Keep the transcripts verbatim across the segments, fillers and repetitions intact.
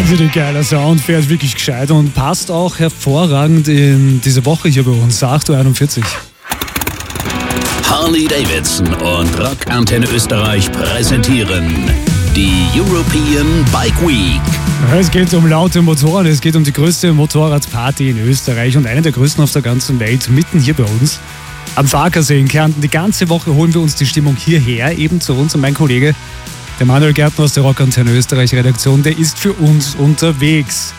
Wahnsinnig geiler Sound, fährt wirklich gescheit und passt auch hervorragend in diese Woche hier bei uns, acht Uhr einundvierzig. Harley Davidson und Rock Antenne Österreich präsentieren die European Bike Week. Es geht um laute Motoren, es geht um die größte Motorradparty in Österreich und eine der größten auf der ganzen Welt, mitten hier bei uns. Am Farkasee in Kärnten. Die ganze Woche holen wir uns die Stimmung hierher, eben zu uns. Und mein Kollege, der Manuel Gärtner aus der Rock Antenne Österreich Redaktion, der ist für uns unterwegs.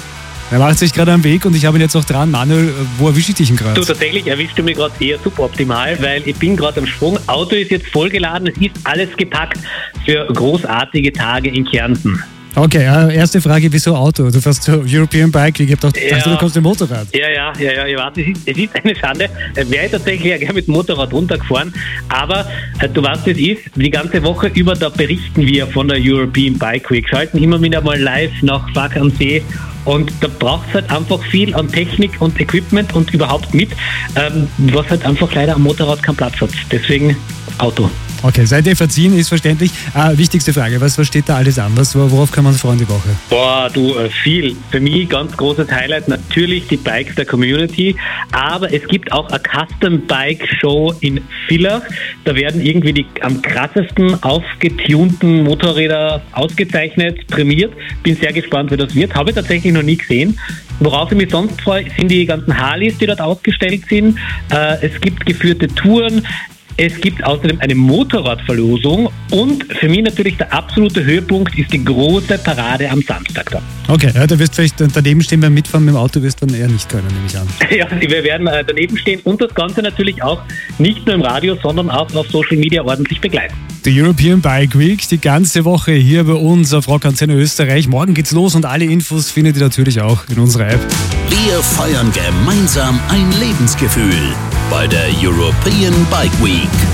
Er macht sich gerade am Weg und ich habe ihn jetzt auch dran. Manuel, wo erwische ich dich denn gerade? Du, tatsächlich erwischst du mich gerade eher suboptimal, weil ich bin gerade am Sprung. Auto ist jetzt vollgeladen, es ist alles gepackt für großartige Tage in Kärnten. Okay, erste Frage, wieso Auto? Du fährst zur European Bike Week, ich habe gedacht, ja. Du kommst mit dem Motorrad. Ja, ja, ja, ja, ich weiß, es ist, es ist eine Schande. Wäre ich tatsächlich ja gerne mit dem Motorrad runtergefahren, aber äh, du weißt, es ist, die ganze Woche über, da berichten wir von der European Bike Week, schalten immer wieder mal live nach Fark am See. Und da braucht es halt einfach viel an Technik und Equipment und überhaupt mit, ähm, was halt einfach leider am Motorrad keinen Platz hat. Deswegen Auto. Okay, seid ihr verziehen, ist verständlich. Äh, wichtigste Frage, was, was steht da alles an? Was, worauf kann man sich freuen die Woche? Boah, du, äh, viel. Für mich ganz großes Highlight, natürlich die Bikes der Community, aber es gibt auch eine Custom-Bike-Show in Villach. Da werden irgendwie die am krassesten aufgetunten Motorräder ausgezeichnet, prämiert. Bin sehr gespannt, wie das wird. Habe ich tatsächlich noch nie gesehen. Worauf ich mich sonst freue, sind die ganzen Harleys, die dort ausgestellt sind. Äh, es gibt geführte Touren. Es gibt außerdem eine Motorradverlosung und für mich natürlich der absolute Höhepunkt ist die große Parade am Samstag da. Okay, ja, da wirst du vielleicht daneben stehen beim Mitfahren mit dem Auto, wirst du dann eher nicht können, nehme ich an. Ja, wir werden äh, daneben stehen und das Ganze natürlich auch nicht nur im Radio, sondern auch auf Social Media ordentlich begleiten. Die European Bike Week, die ganze Woche hier bei uns auf Rock Antenne Österreich. Morgen geht's los und alle Infos findet ihr natürlich auch in unserer App. Wir feiern gemeinsam ein Lebensgefühl bei der European Bike Week.